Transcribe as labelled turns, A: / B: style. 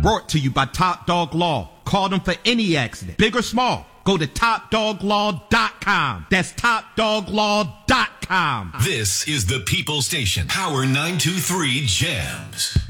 A: Brought to you by Top Dog Law. Call them for any accident, big or small. Go to TopDogLaw.com. That's TopDogLaw.com.
B: This is the People Station. Power 923 Jams.